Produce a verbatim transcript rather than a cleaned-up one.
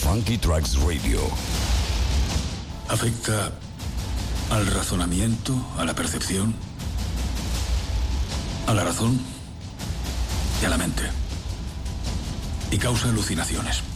Funky Tracks Radio. Afecta al razonamiento, a la percepción, a la razón y a la mente. Y causa alucinaciones.